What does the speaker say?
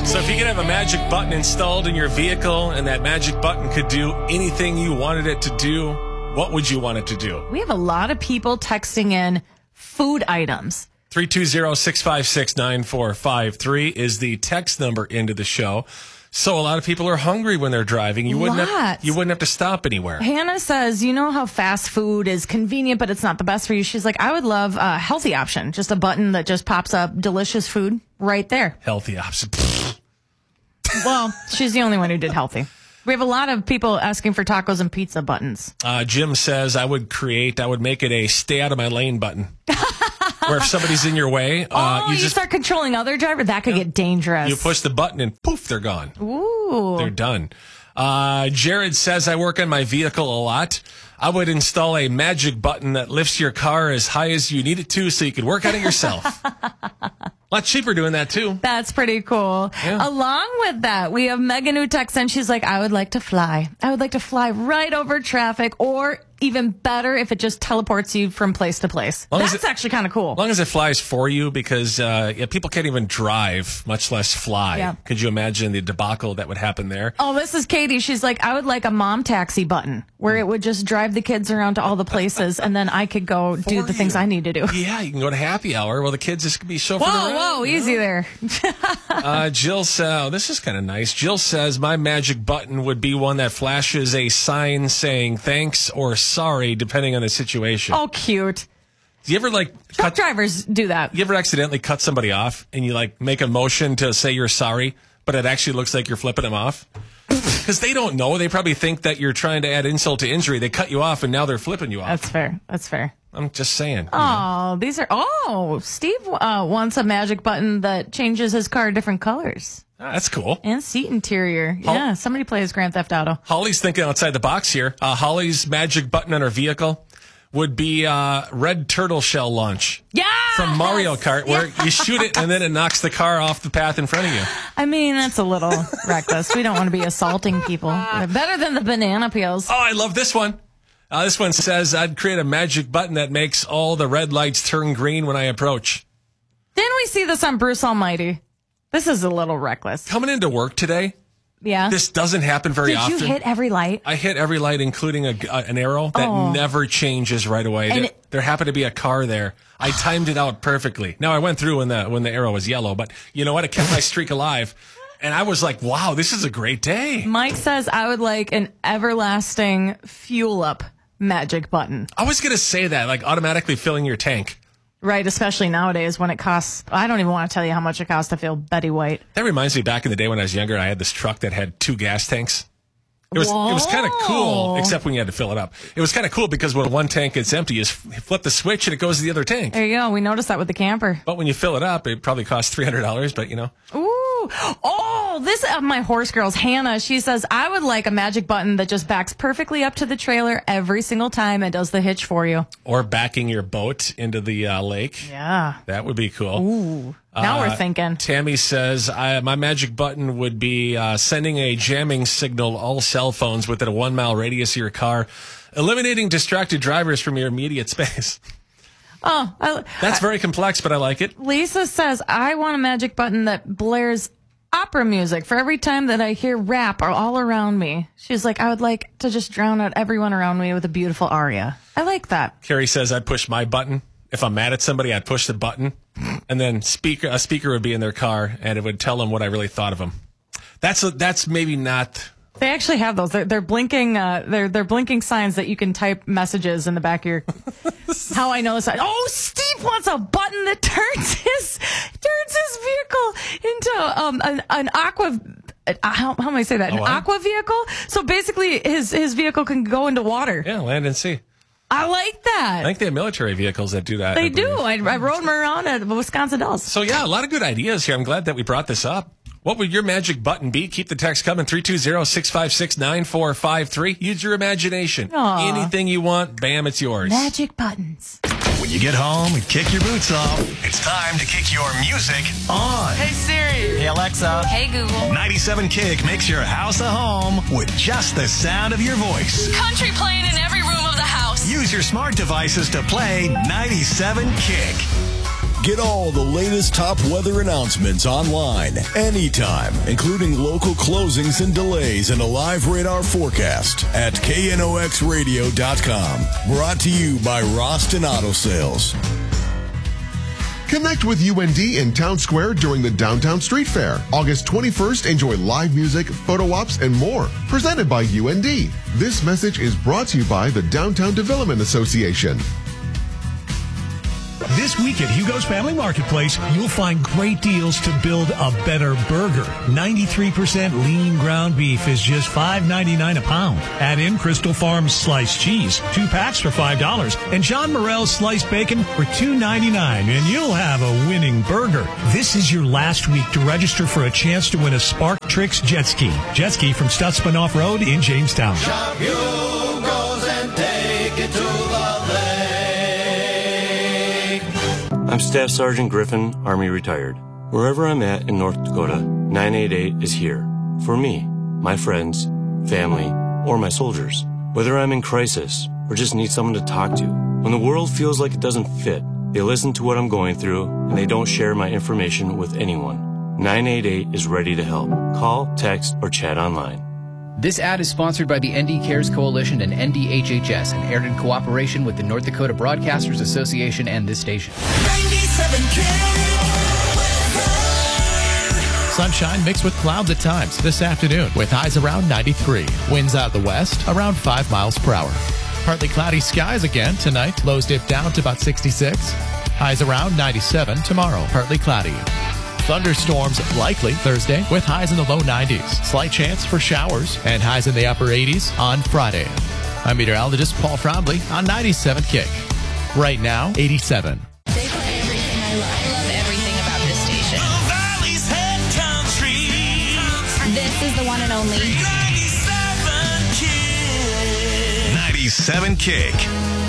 So if you could have a magic button installed in your vehicle and that magic button could do anything you wanted it to do, what would you want it to do? We have a lot of people texting in food items. 320-656-9453 is the text number into the show. So a lot of people are hungry when they're driving. You wouldn't have to stop anywhere. Hannah says, you know how fast food is convenient, but it's not the best for you. She's like, I would love a healthy option. Just a button that just pops up delicious food right there. Healthy option. Well, she's the only one who did healthy. We have a lot of people asking for tacos and pizza buttons. Jim says, I would make it a stay out of my lane button. Where if somebody's in your way, you just start controlling other drivers. That could get dangerous. You push the button and poof, they're gone. Ooh. They're done. Jared says, I work on my vehicle a lot. I would install a magic button that lifts your car as high as you need it to so you can work on it yourself. A lot cheaper doing that, too. That's pretty cool. Yeah. Along with that, we have Megan who texts in. She's like, I would like to fly. I would like to fly right over traffic, or even better if it just teleports you from place to place. That's actually kind of cool. As long as it flies for you, because people can't even drive, much less fly. Yeah. Could you imagine the debacle that would happen there? Oh, this is Katie. She's like, I would like a mom taxi button where it would just drive the kids around to all the places, and then I could go do the things I need to do. Yeah, you can go to happy hour. Well, the kids just could be chauffeured around. Whoa, easy there. Jill says, this is kind of nice. Jill says, my magic button would be one that flashes a sign saying thanks or sorry, depending on the situation. Oh, cute. Do you ever truck drivers do that? You ever accidentally cut somebody off and you make a motion to say you're sorry, but it actually looks like you're flipping them off? Because they don't know. They probably think that you're trying to add insult to injury. They cut you off and now they're flipping you off. That's fair. I'm just saying. Oh, Steve wants a magic button that changes his car different colors. That's cool. And seat interior. Yeah, somebody plays Grand Theft Auto. Holly's thinking outside the box here. Holly's magic button on her vehicle would be red turtle shell launch. Yeah. From Mario Kart, where you shoot it and then it knocks the car off the path in front of you. I mean, that's a little reckless. We don't want to be assaulting people. They're better than the banana peels. Oh, I love this one. This one says, I'd create a magic button that makes all the red lights turn green when I approach. Didn't we see this on Bruce Almighty? This is a little reckless. Coming into work today, yeah, this doesn't happen very often. Did you hit every light? I hit every light, including an arrow that never changes right away. And there happened to be a car there. I timed it out perfectly. Now, I went through when the arrow was yellow, but you know what? It kept my streak alive. And I was like, wow, this is a great day. Mike says I would like an everlasting fuel up magic button. I was going to say that, automatically filling your tank. Right, especially nowadays when it costs, I don't even want to tell you how much it costs to fill Betty White. That reminds me, back in the day when I was younger, I had this truck that had 2 gas tanks. It was kind of cool, except when you had to fill it up. It was kind of cool because when one tank gets empty, you flip the switch and it goes to the other tank. There you go. We noticed that with the camper. But when you fill it up, it probably costs $300, but Ooh. Oh, this my horse girls, Hannah, she says, I would like a magic button that just backs perfectly up to the trailer every single time and does the hitch for you. Or backing your boat into the lake. Yeah. That would be cool. Ooh. Now we're thinking. Tammy says, my magic button would be sending a jamming signal to all cell phones within a 1 mile radius of your car, eliminating distracted drivers from your immediate space. Oh, that's very complex, but I like it. Lisa says, I want a magic button that blares opera music for every time that I hear rap all around me. She's like, I would like to just drown out everyone around me with a beautiful aria. I like that. Carrie says, I'd push my button. If I'm mad at somebody, I'd push the button, and then a speaker would be in their car, and it would tell them what I really thought of them. That's maybe not. They actually have those. They're blinking. They're blinking signs that you can type messages in the back of your. How I know this? Oh, Steve wants a button that turns his vehicle into an aqua. How am I say that? An aqua vehicle. So basically, his vehicle can go into water. Yeah, land and sea. I like that. I think they have military vehicles that do that. They do. I rode them around at Wisconsin Dells. So yeah, a lot of good ideas here. I'm glad that we brought this up. What would your magic button be? Keep the text coming, 320-656-9453. Use your imagination. Aww. Anything you want, bam, it's yours. Magic buttons. When you get home and kick your boots off, it's time to kick your music on. Hey Siri. Hey Alexa. Hey Google. 97 Kick makes your house a home with just the sound of your voice. Country playing in every room of the house. Use your smart devices to play 97 Kick. Get all the latest top weather announcements online, anytime, including local closings and delays and a live radar forecast at knoxradio.com. Brought to you by Roston Auto Sales. Connect with UND in Town Square during the Downtown Street Fair. August 21st, enjoy live music, photo ops, and more. Presented by UND. This message is brought to you by the Downtown Development Association. This week at Hugo's Family Marketplace, you'll find great deals to build a better burger. 93% lean ground beef is just $5.99 a pound. Add in Crystal Farms sliced cheese, 2 packs for $5, and John Morrell's sliced bacon for $2.99, and you'll have a winning burger. This is your last week to register for a chance to win a Spark Tricks jet ski. Jet ski from Stutzman Off-Road in Jamestown. Shop Hugo's and take it to the lake. I'm Staff Sergeant Griffin, Army retired. Wherever I'm at in North Dakota, 988 is here. For me, my friends, family, or my soldiers. Whether I'm in crisis or just need someone to talk to. When the world feels like it doesn't fit, they listen to what I'm going through and they don't share my information with anyone. 988 is ready to help. Call, text, or chat online. This ad is sponsored by the ND Cares Coalition and NDHHS and aired in cooperation with the North Dakota Broadcasters Association and this station. 97K. Sunshine mixed with clouds at times this afternoon with highs around 93. Winds out of the west around 5 miles per hour. Partly cloudy skies again tonight. Lows dip down to about 66. Highs around 97 tomorrow. Partly cloudy. Thunderstorms likely Thursday with highs in the low 90s. Slight chance for showers and highs in the upper 80s on Friday. I'm meteorologist Paul Trombley on 97 Kick. Right now, 87. They play everything I love everything about this station. Valley's Head Country. This is the one and only 97 Kick. 97 Kick.